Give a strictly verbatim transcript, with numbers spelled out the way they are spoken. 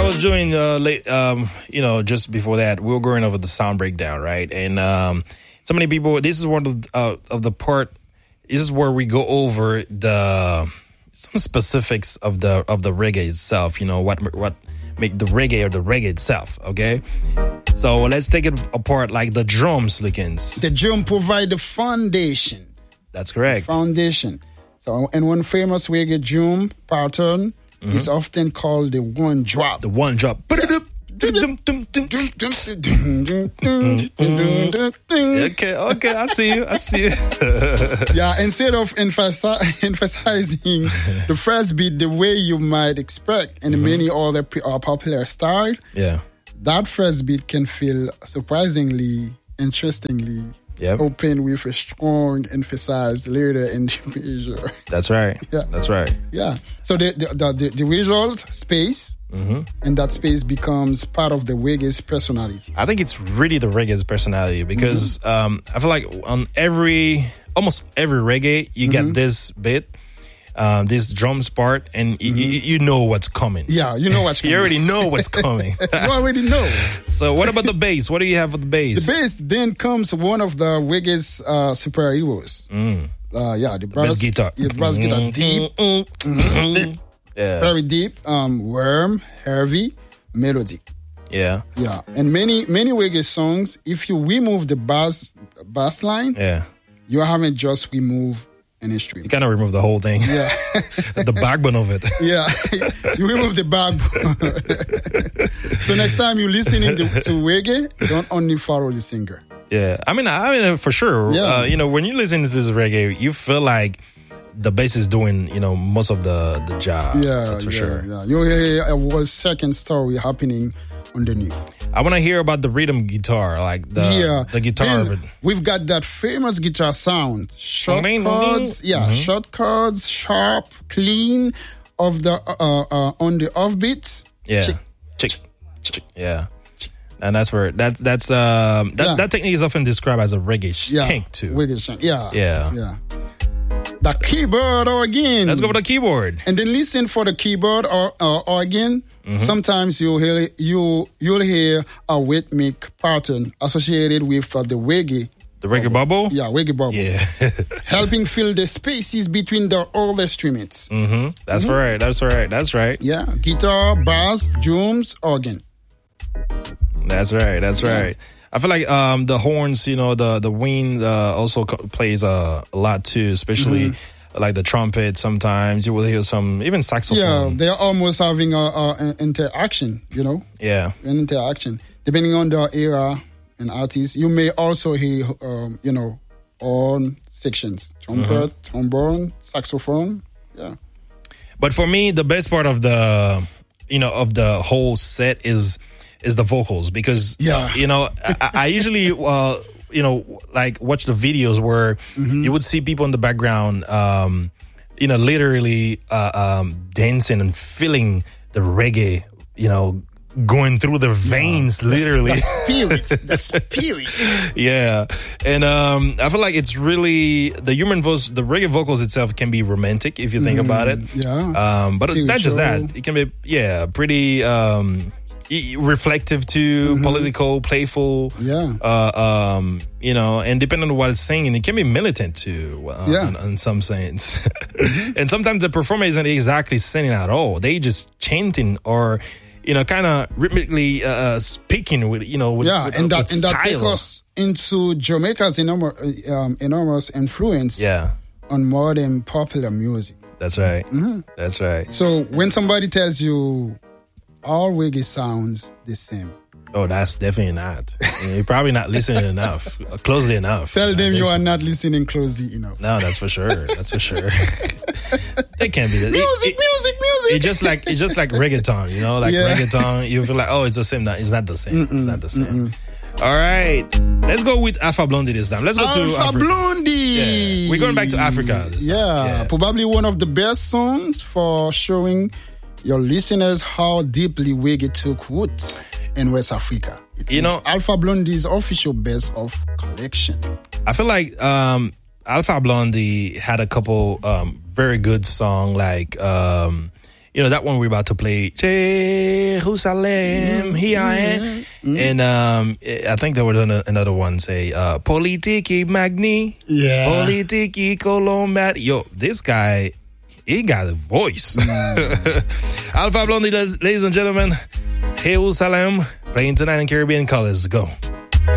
was doing, uh, late, um, you know, just before that, we were going over the sound breakdown, right? And um, so many people, this is one of the, uh, of the part, this is where we go over the some specifics of the of the reggae itself, you know, what what make the reggae or the reggae itself, okay? So let's take it apart like the drums, Lickens. The drum provide the foundation. That's correct. The foundation. So, and one famous reggae drum pattern mm-hmm. is often called the one drop. The one drop. Okay, okay, I see you, I see you. Yeah, instead of emphasi- emphasizing the first beat the way you might expect in mm-hmm. many other p- uh, popular style, yeah, that first beat can feel surprisingly, interestingly Yep. open with a strong emphasized later in the measure. That's right. Yeah. That's right. Yeah. So the the, the, the result, space, mm-hmm. and that space becomes part of the reggae's personality. I think it's really the reggae's personality because mm-hmm. um, I feel like on every, almost every reggae, you mm-hmm. get this bit. Um, this drums part, and mm-hmm. y- y- you know what's coming. Yeah, you know what's coming. You already know what's coming. You already know. So what about the bass? What do you have for the bass? The bass then comes one of the reggae's uh, superheroes. Mm. Uh, yeah, the brass, bass guitar. Yeah, the brass mm-hmm. guitar. Deep. Mm-hmm. deep. Yeah. Very deep. Um, warm, heavy, melodic. Yeah. Yeah. And many, many reggae songs, if you remove the bass, bass line, yeah. you haven't just removed an instrument. You kind of remove the whole thing. Yeah. The backbone of it. Yeah. You remove the backbone. So next time you listen to, to reggae, don't only follow the singer. Yeah. I mean, I mean, for sure. Yeah. Uh, you know, when you listen to this reggae, you feel like the bass is doing, you know, most of the, the job. Yeah. That's for yeah, sure. Yeah. You hear a whole second story happening underneath. I want to hear about the rhythm guitar, like the yeah. the guitar of it. We've got that famous guitar sound. Short chords, yeah, mm-hmm. short chords, sharp, clean, of the uh, uh, on the offbeats. Yeah, chick, chick, chick. Yeah, and that's where that's that's um that yeah. that technique is often described as a reggae yeah. shank too. Reggae shank, yeah, yeah, yeah. The keyboard organ. Let's go for the keyboard. And then listen for the keyboard or uh, organ. Mm-hmm. Sometimes you'll hear, you, you'll hear a rhythmic pattern associated with uh, the reggae. The reggae bubble? Yeah, reggae bubble. Yeah. Helping fill the spaces between the all instruments. Mm-hmm. That's mm-hmm. right. That's right. That's right. Yeah. Guitar, bass, drums, organ. That's right. That's yeah. right. I feel like um, the horns, you know, the the wind uh, also co- plays uh, a lot too, especially mm-hmm. like the trumpet. Sometimes you will hear some, even saxophone. Yeah, they're almost having a, a, an interaction, you know? Yeah. An interaction. Depending on the era and artist, you may also hear, um, you know, horn sections. Trumpet, mm-hmm. trombone, saxophone. Yeah. But for me, the best part of the, you know, of the whole set is... is the vocals because, yeah. you know, I, I usually, uh, you know, like watch the videos where mm-hmm. you would see people in the background, um, you know, literally uh, um, dancing and feeling the reggae, you know, going through their veins, yeah. literally. The, the spirit, the spirit. Yeah. And um, I feel like it's really, the human voice, the reggae vocals itself can be romantic if you think mm, about it. Yeah. Um, but Spiritual. Not just that. It can be, yeah, pretty... Um, reflective too, mm-hmm. political, playful, yeah. Uh, um, you know, and depending on what it's saying, it can be militant too, uh, yeah. in, in some sense. Mm-hmm. And sometimes the performer isn't exactly singing at all; they just chanting or, you know, kind of rhythmically uh, speaking with, you know, with, yeah, with, and that with and style. that takes us into Jamaica's enormous, um, enormous influence, yeah. on modern popular music. That's right. Mm-hmm. That's right. So when somebody tells you all reggae sounds the same. Oh, that's definitely not. You're probably not listening enough, closely enough. Tell them you are not listening closely enough. No, that's for sure. That's for sure. It can't be that. Music, it, music, music. It's just like it's just like reggaeton, you know, like yeah. reggaeton. You feel like, oh, it's the same. No, it's not the same. Mm-mm, it's not the same. mm-mm. All right, let's go with Alpha Blondy this time. Let's go Alpha to Africa. Blondy. Yeah. We're going back to Africa. This yeah, time. yeah, probably one of the best songs for showing your listeners how deeply reggae took root in West Africa. It you know, Alpha Blondy's official best of collection. I feel like um, Alpha Blondy had a couple um, very good songs, like um, you know, that one we're about to play, Jerusalem, here I am. Mm-hmm. And um, I think there was another one, say, uh, Politiki Magni, yeah. Politiki Colombat. Yo, this guy, he got a voice. Mm. Alpha Blondie, ladies and gentlemen, Jerusalem, playing tonight in Caribbean Colors. Go.